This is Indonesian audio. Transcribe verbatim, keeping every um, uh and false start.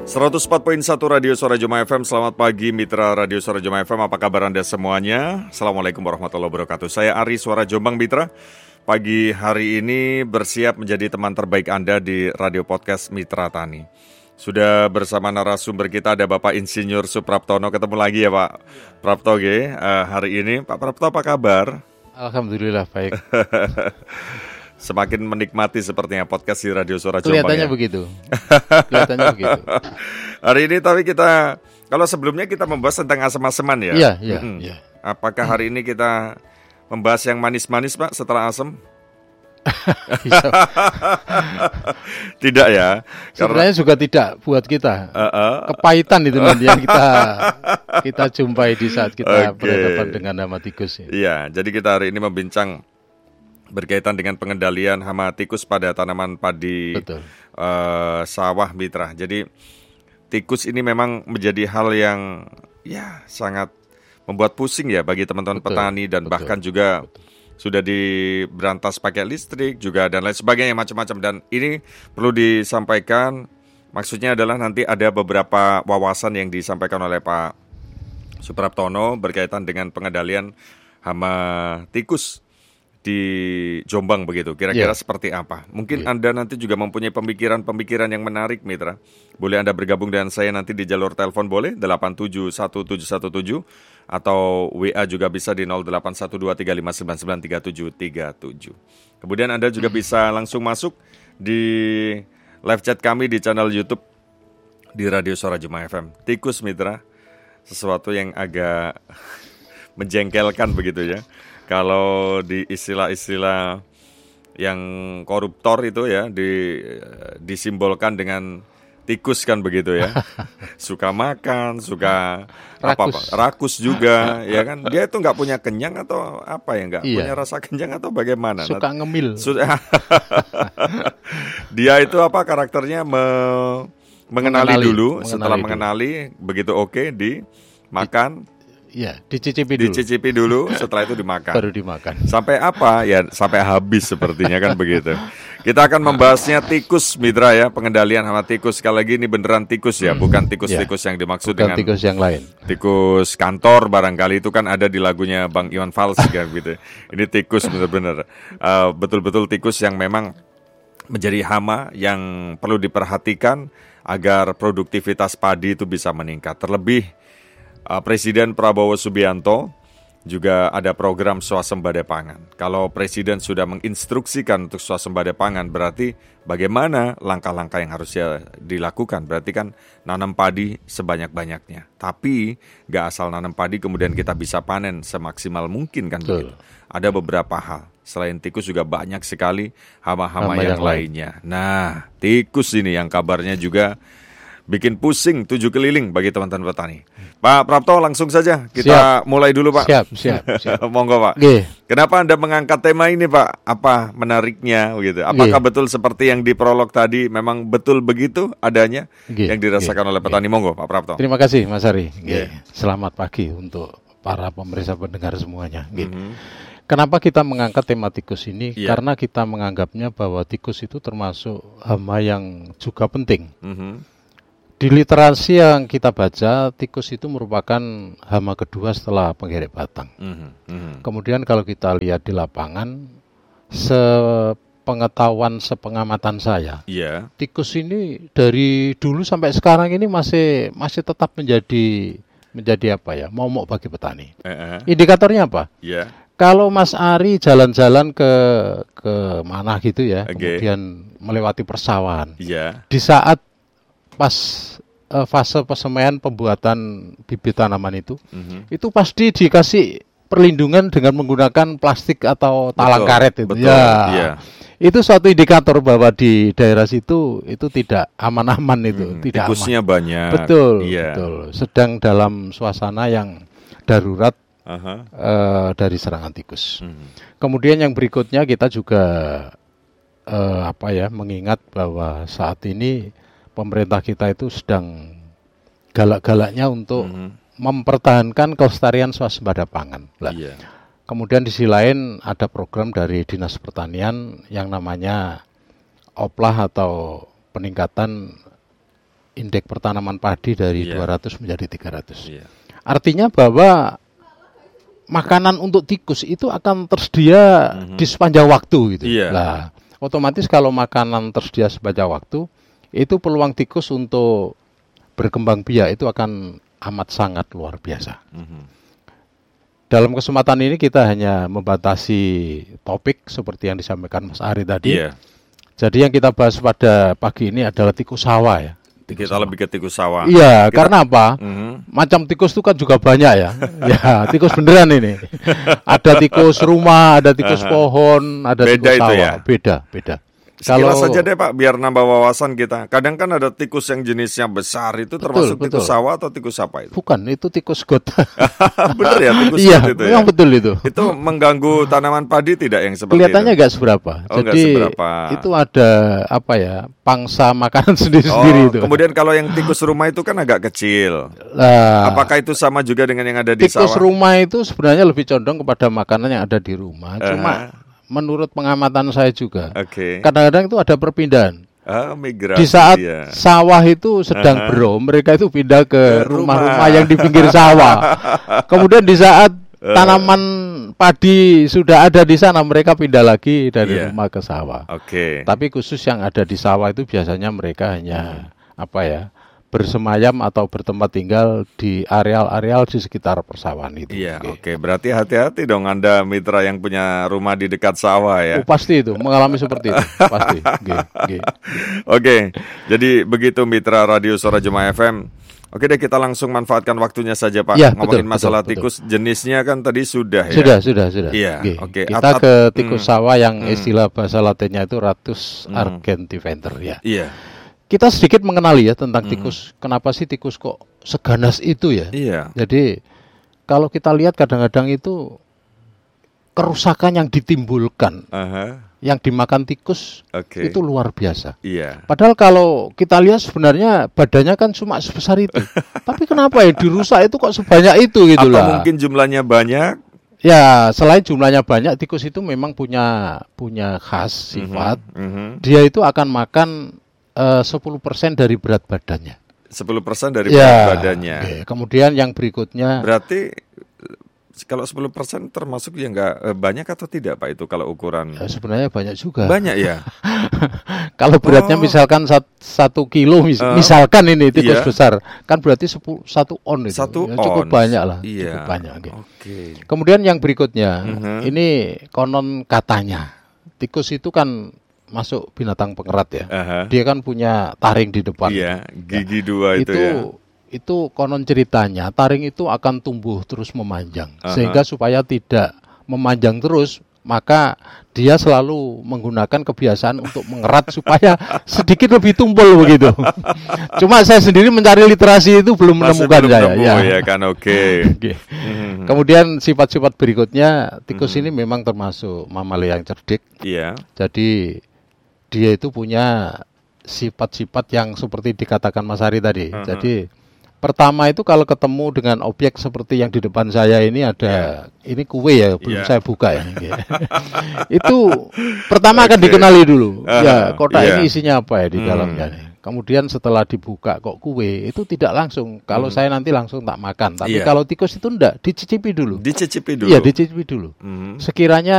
seratus empat koma satu Radio Suara Jemaah F M. Selamat pagi mitra Radio Suara Jemaah F M. Apa kabar Anda semuanya? Assalamualaikum warahmatullahi wabarakatuh. Saya Ari Suara Jombang Mitra. Pagi hari ini bersiap menjadi teman terbaik Anda di Radio Podcast Mitra Tani. Sudah bersama narasumber kita ada Bapak Insinyur Supraptono. Ketemu lagi ya Pak Prapto G. Uh, hari ini Pak Prapto apa kabar? Alhamdulillah baik. Semakin menikmati sepertinya podcast di Radio Suara Jombang. Kelihatannya ya? begitu. Kelihatannya begitu. Hari ini tapi kita, kalau sebelumnya kita membahas tentang asam-asaman ya. Iya, iya, hmm. iya. Apakah hari ini kita membahas yang manis-manis Pak setelah asam? Tidak ya. Sebenarnya karena, juga tidak buat kita. Uh, uh, Kepahitan itu nanti yang kita kita jumpai di saat kita okay. berhadapan dengan hama tikus. Ya. Iya, jadi kita hari ini membincang berkaitan dengan pengendalian hama tikus pada tanaman padi uh, sawah mitra. Jadi tikus ini memang menjadi hal yang ya sangat membuat pusing ya bagi teman-teman betul, petani dan betul, bahkan juga betul. Sudah diberantas pakai listrik juga dan lain sebagainya macam-macam. Dan ini perlu disampaikan, maksudnya adalah nanti ada beberapa wawasan yang disampaikan oleh Pak Supraptono berkaitan dengan pengendalian hama tikus di Jombang begitu, kira-kira yeah. seperti apa? Mungkin yeah. Anda nanti juga mempunyai pemikiran-pemikiran yang menarik, mitra. Boleh Anda bergabung dengan saya nanti di jalur telepon boleh, delapan tujuh satu tujuh satu tujuh, atau W A juga bisa di nol delapan satu dua tiga lima sembilan sembilan tiga tujuh tiga tujuh. Kemudian Anda juga bisa langsung masuk di live chat kami di channel YouTube di Radio Suara Jemaah F M. Tikus, mitra, sesuatu yang agak menjengkelkan begitu ya. Kalau di istilah-istilah yang koruptor itu ya di, disimbolkan dengan tikus kan begitu ya. Suka makan, suka rakus, apa, rakus juga ya kan. Dia itu nggak punya kenyang atau apa ya, nggak iya. punya rasa kenyang atau bagaimana? Suka ngemil. Dia itu apa karakternya me, mengenali, mengenali dulu, mengenali setelah dulu. mengenali begitu oke okay, dimakan. Iya, dicicipi dulu. Dicicipi dulu, setelah itu dimakan. Baru dimakan. Sampai apa? Ya, sampai habis sepertinya kan begitu. Kita akan membahasnya tikus, mitra ya, pengendalian hama tikus. Sekali lagi ini beneran tikus ya, bukan tikus-tikus ya. yang dimaksud bukan dengan tikus yang lain. Tikus kantor barangkali itu kan ada di lagunya Bang Iwan Fals kan gitu. Ini tikus bener-bener uh, betul-betul tikus yang memang menjadi hama yang perlu diperhatikan agar produktivitas padi itu bisa meningkat. Terlebih Presiden Prabowo Subianto juga ada program swasembada pangan. Kalau Presiden sudah menginstruksikan untuk swasembada pangan, berarti bagaimana langkah-langkah yang harus dilakukan? Berarti kan nanam padi sebanyak-banyaknya. Tapi gak asal nanam padi kemudian kita bisa panen semaksimal mungkin kan begitu. Ada beberapa hal. Selain tikus juga banyak sekali hama-hama yang, yang lainnya. Nah, tikus ini yang kabarnya juga bikin pusing tujuh keliling bagi teman-teman petani. Pak Prapto, langsung saja kita siap. mulai dulu Pak. Siap, siap, siap. Monggo Pak. Gih. Kenapa Anda mengangkat tema ini Pak? Apa menariknya gitu? Apakah Gih. betul seperti yang di prolog tadi memang betul begitu adanya Gih. yang dirasakan Gih. oleh petani? Gih. Monggo Pak Prapto. Terima kasih Mas Ari. Selamat pagi untuk para pemirsa pendengar semuanya. Mm-hmm. Kenapa kita mengangkat tema tikus ini? Yeah. Karena kita menganggapnya bahwa tikus itu termasuk hama yang juga penting. Mm-hmm. Di literasi yang kita baca, tikus itu merupakan hama kedua setelah penggerek batang. Mm-hmm. Mm-hmm. Kemudian kalau kita lihat di lapangan, sepengetahuan, sepengamatan saya, yeah. tikus ini dari dulu sampai sekarang ini masih masih tetap menjadi menjadi apa ya, momok bagi petani. Uh-huh. Indikatornya apa? Yeah. Kalau Mas Ari jalan-jalan ke ke mana gitu ya, okay. kemudian melewati persawahan, yeah. di saat pas uh, fase persemaian pembuatan bibit tanaman itu, mm-hmm. itu pasti dikasih perlindungan dengan menggunakan plastik atau talang betul, karet itu. Betul, ya, iya. Itu suatu indikator bahwa di daerah situ itu tidak aman-aman itu, hmm, tidak tikusnya aman. banyak. Betul, iya. betul. Sedang dalam suasana yang darurat uh-huh. uh, dari serangan tikus. Hmm. Kemudian yang berikutnya kita juga uh, apa ya mengingat bahwa saat ini pemerintah kita itu sedang galak-galaknya untuk mm-hmm. mempertahankan kelestarian swasembada pangan. Lah. Yeah. Kemudian di sisi lain ada program dari Dinas Pertanian yang namanya Oplah atau peningkatan indeks pertanaman padi dari yeah. dua ratus menjadi tiga ratus. Yeah. Artinya bahwa makanan untuk tikus itu akan tersedia mm-hmm. di sepanjang waktu gitu. Yeah. Nah, otomatis kalau makanan tersedia sepanjang waktu, itu peluang tikus untuk berkembang biak itu akan amat sangat luar biasa. Mm-hmm. Dalam kesempatan ini kita hanya membatasi topik seperti yang disampaikan Mas Ari tadi. Yeah. Jadi yang kita bahas pada pagi ini adalah tikus sawah ya. Tikus kita sawah. Lebih ke tikus sawah. Iya, kita, karena apa? Mm-hmm. Macam tikus itu kan juga banyak ya. Ya, tikus beneran ini. Ada tikus rumah, ada tikus uh-huh. pohon, ada beda tikus sawah. Itu ya? Beda, beda. Sekilas kalau saja deh Pak, biar nambah wawasan kita. Kadang kan ada tikus yang jenisnya besar, itu betul, termasuk betul. tikus sawah atau tikus apa itu? Bukan, itu tikus got. Benar ya, tikus iya, got itu memang ya? betul itu. Itu mengganggu tanaman padi tidak yang seperti Kelihatannya itu? Kelihatannya nggak seberapa. Oh, Jadi gak seberapa. Itu ada apa ya, pangsa makanan sendiri-sendiri oh, itu. Kemudian kalau yang tikus rumah itu kan agak kecil. Nah, apakah itu sama juga dengan yang ada di tikus sawah? Tikus rumah itu sebenarnya lebih condong kepada makanan yang ada di rumah. Cuma uh-huh. menurut pengamatan saya juga, okay. kadang-kadang itu ada perpindahan. Ah, migrasi, di saat ya. sawah itu sedang uh-huh. bro, mereka itu pindah ke rumah-rumah yang di pinggir sawah. Kemudian di saat uh. tanaman padi sudah ada di sana, mereka pindah lagi dari yeah. rumah ke sawah. Okay. Tapi khusus yang ada di sawah itu biasanya mereka hanya hmm. apa ya? bersemayam atau bertempat tinggal di areal-areal di sekitar persawahan itu. Iya, oke. Okay. Berarti hati-hati dong Anda mitra yang punya rumah di dekat sawah ya. Oh, pasti itu, mengalami seperti itu, pasti. Oke, okay. okay. Jadi begitu mitra Radio Suara Jemaah F M. Oke deh, kita langsung manfaatkan waktunya saja Pak. Ya, ngomongin betul, tikus, betul, betul. jenisnya kan tadi sudah ya. Sudah, sudah, sudah. Iya, okay. oke. Okay. Kita at, at, ke tikus hmm. sawah yang hmm. istilah bahasa Latinnya itu Ratus hmm. argentiventer ya. Iya. Kita sedikit mengenali ya tentang mm. tikus. Kenapa sih tikus kok seganas itu ya? Iya. Jadi kalau kita lihat kadang-kadang itu kerusakan yang ditimbulkan, uh-huh. yang dimakan tikus okay. itu luar biasa. Iya. Padahal kalau kita lihat sebenarnya badannya kan cuma sebesar itu. Tapi kenapa ya dirusak itu kok sebanyak itu gitu lah? Apa mungkin jumlahnya banyak? Ya, selain jumlahnya banyak, tikus itu memang punya punya khas sifat. Uh-huh. Uh-huh. Dia itu akan makan Uh, sepuluh persen dari berat badannya. sepuluh persen dari ya, berat badannya. Okay. Kemudian yang berikutnya. Berarti kalau sepuluh persen termasuk yang enggak banyak atau tidak Pak itu kalau ukuran? Ya, sebenarnya banyak juga. Banyak ya. Kalau beratnya oh. misalkan sat, satu kilo, mis, uh, misalkan ini tikus iya. besar, kan berarti sepuluh, satu on itu. Satu ya, cukup ons. banyak lah. Iya. Cukup banyak. Okay. Okay. Kemudian yang berikutnya, uh-huh. ini konon katanya, tikus itu kan masuk binatang pengerat ya. Uh-huh. Dia kan punya taring di depan. Iya, gigi ya. dua itu, itu ya. Itu konon ceritanya taring itu akan tumbuh terus memanjang. Uh-huh. Sehingga supaya tidak memanjang terus, maka dia selalu menggunakan kebiasaan untuk mengerat supaya sedikit lebih tumpul begitu. Cuma saya sendiri mencari literasi itu belum Masih menemukan belum saya. Nemu, ya. ya kan, oke. Okay. Okay. Hmm. Kemudian sifat-sifat berikutnya, tikus hmm. ini memang termasuk mamalia yang cerdik. Iya. Jadi dia itu punya sifat-sifat yang seperti dikatakan Mas Ari tadi. Uh-huh. Jadi pertama itu kalau ketemu dengan objek seperti yang di depan saya ini ada, yeah. ini kue ya, belum yeah. saya buka ya. Itu pertama okay. akan dikenali dulu. Uh-huh. Ya, kotak yeah. ini isinya apa ya di dalamnya. Hmm. Kemudian setelah dibuka kok kue, itu tidak langsung. Kalau hmm. saya nanti langsung tak makan. Tapi yeah. kalau tikus itu enggak, dicicipi dulu. Dicicipi dulu. Iya, dicicipi dulu. Hmm. Sekiranya